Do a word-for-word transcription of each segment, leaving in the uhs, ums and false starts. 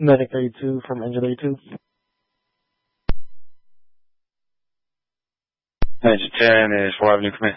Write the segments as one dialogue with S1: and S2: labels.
S1: Medic thirty-two from Engine thirty-two.
S2: Engine ten is four Avenue Command.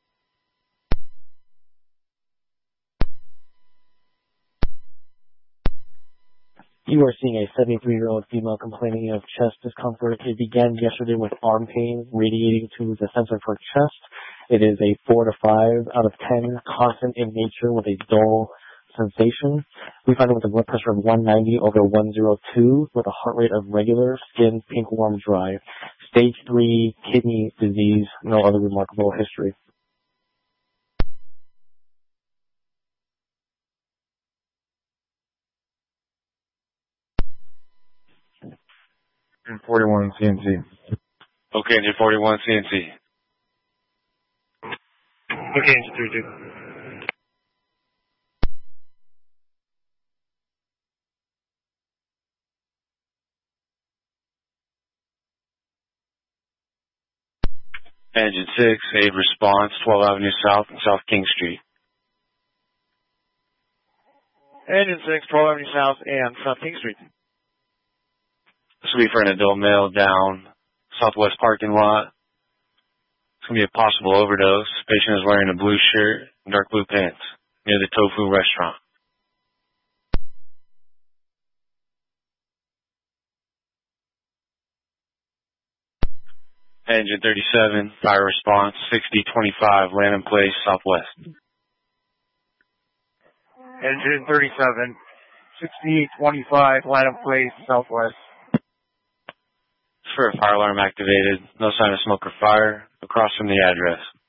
S1: You are seeing a seventy-three-year-old female complaining of chest discomfort. It began yesterday with arm pain radiating to the center of her chest. It is a four to five out of ten, constant in nature with a dull sensation. We find it with a blood pressure of one ninety over one oh two with a heart rate of regular, skin pink, warm, dry. Stage three kidney disease, no other remarkable history.
S3: forty-one C N C.
S2: Okay, Engine forty-one C N C.
S4: Okay, Engine thirty-two.
S2: Engine six, a response, twelve Avenue South and South King Street.
S4: Engine six, twelve Avenue South and South King Street.
S2: This will be for an adult male down Southwest parking lot. It's going to be a possible overdose. Patient is wearing a blue shirt and dark blue pants near the Tofu restaurant. Engine thirty-seven, fire response, sixty twenty-five, Lanham Place, Southwest.
S4: Engine thirty-seven, sixty twenty-five, Lanham Place, Southwest.
S2: For a fire alarm activated, no sign of smoke or fire, across from the address.